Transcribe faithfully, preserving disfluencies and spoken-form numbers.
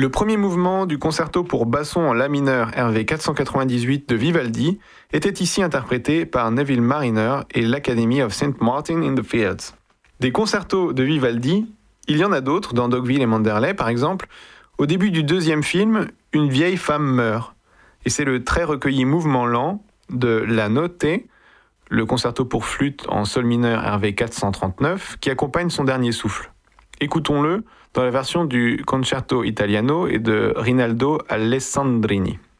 Le premier mouvement du concerto pour basson en la mineur R V quatre cent quatre-vingt-dix-huit de Vivaldi était ici interprété par Neville Marriner et l'Academy of Saint Martin in the Fields. Des concertos de Vivaldi, il y en a d'autres, dans Dogville et Manderley par exemple. Au début du deuxième film, une vieille femme meurt. Et c'est le très recueilli mouvement lent de La Notte, le concerto pour flûte en sol mineur R V quatre cent trente-neuf, qui accompagne son dernier souffle. Écoutons-le dans la version du Concerto Italiano et de Rinaldo Alessandrini.